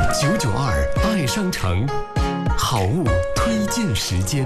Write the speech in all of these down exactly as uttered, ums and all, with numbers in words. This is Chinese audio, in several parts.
九九二爱商城，好物推荐时间。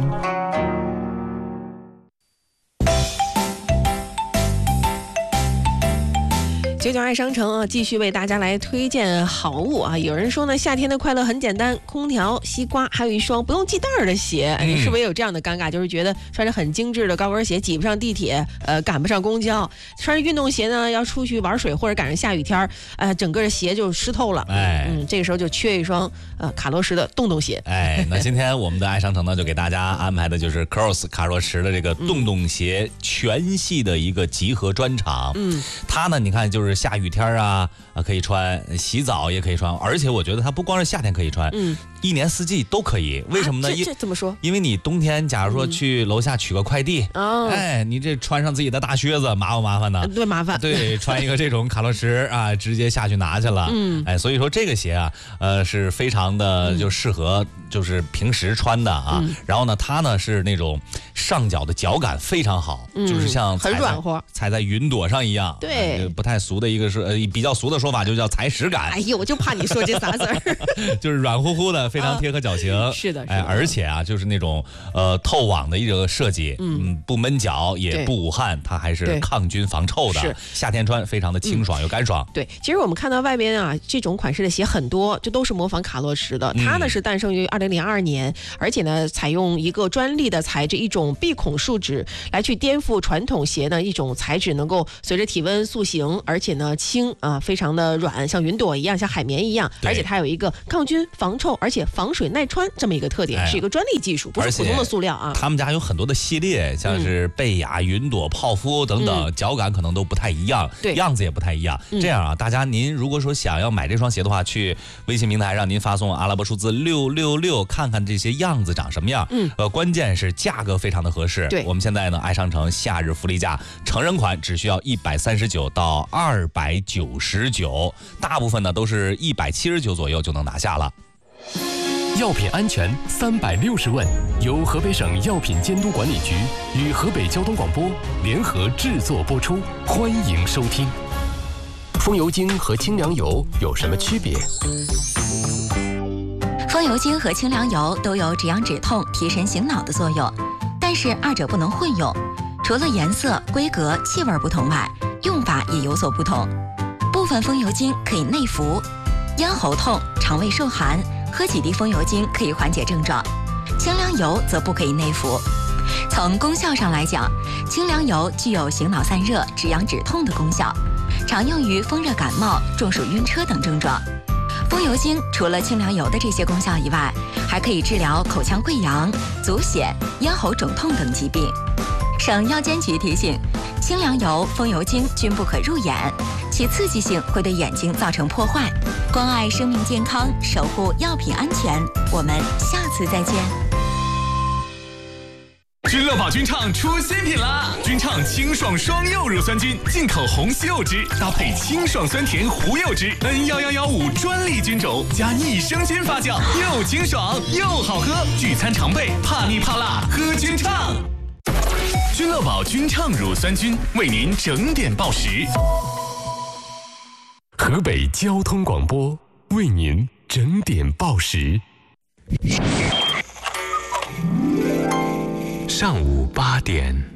九九二商城啊，继续为大家来推荐好物啊！有人说呢，夏天的快乐很简单，空调、西瓜，还有一双不用系带儿的鞋。嗯、你是不是也有这样的尴尬？就是觉得穿着很精致的高跟鞋挤不上地铁，呃，赶不上公交；穿着运动鞋呢，要出去玩水或者赶上下雨天，呃，整个的鞋就湿透了。哎，嗯，这个时候就缺一双呃卡罗什的洞洞鞋。 哎，那今天我们的爱商城呢，就给大家安排的就是 Cross 卡罗什的这个洞洞鞋全系的一个集合专场。嗯，它呢，你看就是。下雨天啊，啊可以穿，洗澡也可以穿，而且我觉得它不光是夏天可以穿，嗯，一年四季都可以。为什么呢？ 啊、这这怎么说？ 因为你冬天假如说去楼下取个快递，嗯、哎，你这穿上自己的大靴子，麻不麻烦呢？ 对，麻烦。 对，穿一个这种卡罗什啊，直接下去拿去了。嗯，哎，所以说这个鞋啊，呃，是非常的就适合就是平时穿的啊。嗯、然后呢，它呢是那种上脚的脚感非常好，嗯、就是像很软和， 踩在云朵上一样。 对， 呃、不太俗的一个是呃比较俗的说法就叫踩屎感。 哎呦，我就怕你说这仨字儿， 就是软乎乎的，非常贴合脚型。啊、 是的，是的。 哎，而且啊，就是那种呃透网的一个设计，嗯，嗯不闷脚也不捂汗，它还是抗菌防臭的。是夏天穿非常的清爽、嗯、又干爽。 对，其实我们看到外边啊，这种款式的鞋很多，这都是模仿卡罗什的。它呢是诞生于二零零二年，而且呢采用一个专利的材质，一种闭孔树脂来去颠覆传统鞋的一种材质，能够随着体温塑形，而且呢轻啊，非常的软，像云朵一样，像海绵一样，而且它有一个抗菌防臭，而且防水耐穿这么一个特点，哎、是一个专利技术，不是普通的塑料啊。 他们家有很多的系列，像是贝雅、云朵、泡芙等等，嗯、脚感可能都不太一样，对，样子也不太一样。嗯、这样啊，大家您如果说想要买这双鞋的话，去微信平台上您发送阿拉伯数字六六六，看看这些样子长什么样。嗯，呃，关键是价格非常的合适。对，我们现在呢，爱商城夏日福利价，成人款只需要一百三十九到二百九十九，大部分呢都是一百七十九左右就能拿下了。 药品安全三百六十问，由河北省药品监督管理局与河北交通广播联合制作播出，欢迎收听。风油精和清凉油有什么区别？ 风油精和清凉油都有止痒止痛、提神醒脑的作用，但是二者不能混用。除了颜色、规格、气味不同外，用法也有所不同。部分风油精可以内服，咽喉痛、肠胃受寒，喝几滴风油精可以缓解症状。清凉油则不可以内服。从功效上来讲，清凉油具有醒脑散热、止痒止痛的功效，常用于风热感冒、中暑晕车等症状。风油精除了清凉油的这些功效以外，还可以治疗口腔溃疡、足癣、咽喉肿痛等疾病。省药监局提醒，清凉油、风油精均不可入眼，其刺激性会对眼睛造成破坏。关爱生命健康，守护药品安全，我们下次再见。 君乐宝君畅出新品啦！君畅清爽双柚乳酸菌，进口红西柚汁搭配清爽酸甜胡柚汁 N 一一一五专利菌种加益生菌发酵，又清爽又好喝，聚餐常备，怕腻怕辣喝君畅。君乐宝君畅乳酸菌为您整点报时。 河北交通广播为您整点报时。上午八点。